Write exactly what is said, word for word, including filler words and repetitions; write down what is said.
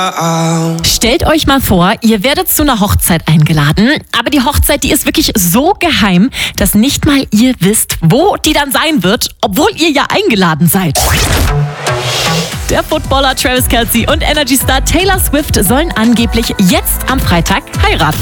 Stellt euch mal vor, ihr werdet zu einer Hochzeit eingeladen, aber die Hochzeit, die ist wirklich so geheim, dass nicht mal ihr wisst, wo die dann sein wird, obwohl ihr ja eingeladen seid. Der Footballer Travis Kelce und Energy-Star Taylor Swift sollen angeblich jetzt am Freitag heiraten.